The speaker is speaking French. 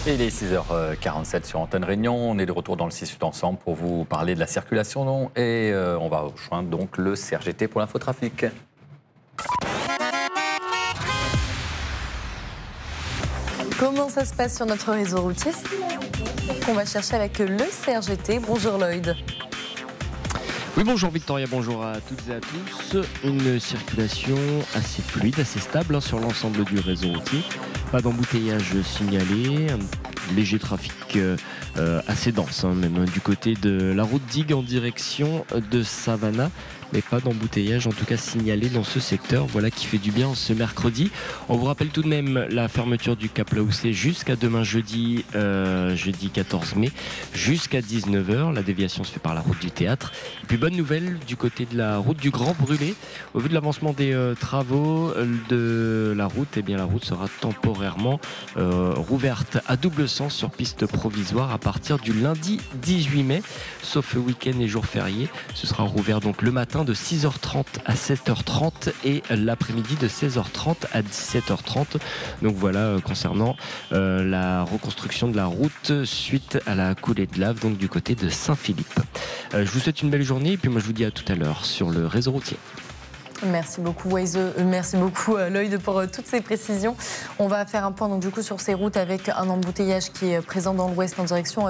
Et il est 6h47 sur Antenne Réunion. On est de retour dans le 6-8 ensemble pour vous parler de la circulation et on va rejoindre donc le CRGT pour l'infotrafic. Comment ça se passe sur notre réseau routier? On va chercher avec le CRGT. Bonjour Lloyd. Oui, bonjour Victoria, bonjour à toutes et à tous. Une circulation assez fluide, assez stable sur l'ensemble du réseau routier. Pas d'embouteillage signalé, un léger trafic assez dense, même du côté de la route Digue en direction de Savannah. Mais pas d'embouteillage en tout cas signalé dans ce secteur. Voilà qui fait du bien ce mercredi. On vous rappelle tout de même la fermeture du Cap Laoussé jusqu'à demain jeudi 14 mai, jusqu'à 19h. La déviation se fait par la route du Théâtre. Et puis bonne nouvelle du côté de la route du Grand Brûlé. Au vu de l'avancement des travaux de la route, eh bien la route sera temporairement rouverte à double sens sur piste provisoire à partir du lundi 18 mai. Sauf week-end et jours fériés. Ce sera rouvert donc le matin de 6h30 à 7h30 et l'après-midi de 16h30 à 17h30. Donc voilà concernant la reconstruction de la route suite à la coulée de lave donc du côté de Saint-Philippe. Je vous souhaite une belle journée et puis moi je vous dis à tout à l'heure sur le réseau routier. Merci beaucoup Waze, merci beaucoup Lloyd pour toutes ces précisions. On va faire un point donc du coup sur ces routes avec un embouteillage qui est présent dans l'ouest en direction